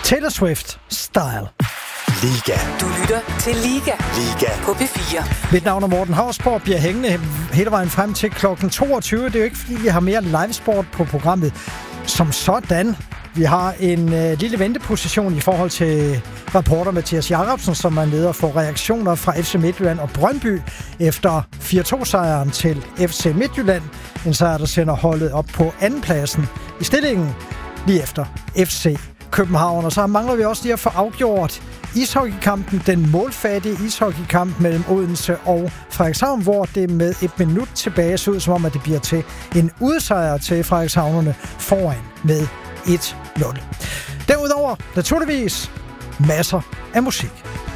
Taylor Swift Style. Liga. Du lytter til Liga. Liga. På P4. Mit navn er Morten Hausborg, bliver hængende hele vejen frem til klokken 22. Det er jo ikke, fordi vi har mere livesport på programmet som sådan. Vi har en lille venteposition i forhold til reporter Mathias Jacobsen, som er nede og får reaktioner fra FC Midtjylland og Brøndby efter 4-2-sejren til FC Midtjylland. En sejr, der sender holdet op på andenpladsen i stillingen lige efter FC København. Og så mangler vi også lige at få afgjort ishockeykampen, den målfattige ishockeykamp mellem Odense og Frederikshavn, hvor det med et minut tilbage så ud som om, at det bliver til en udsejr til Frederikshavnerne foran med 1-0. Derudover naturligvis masser af musik.